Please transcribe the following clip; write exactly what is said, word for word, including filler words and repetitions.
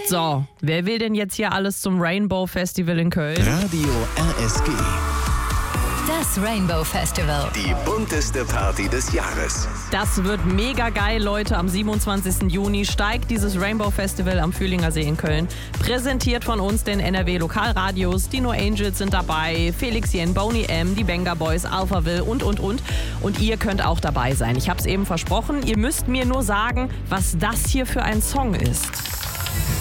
So, wer will denn jetzt hier alles zum Rainbow Festival in Köln? Radio R S G. Das Rainbow Festival. Die bunteste Party des Jahres. Das wird mega geil, Leute. Am siebenundzwanzigsten Juni steigt dieses Rainbow Festival am Fühlinger See in Köln. Präsentiert von uns den N R W Lokalradios. Die No Angels sind dabei, Felix Jen, Boney M, die Benga Boys, Alphaville und, und, und. Und ihr könnt auch dabei sein. Ich habe es eben versprochen. Ihr müsst mir nur sagen, was das hier für ein Song ist.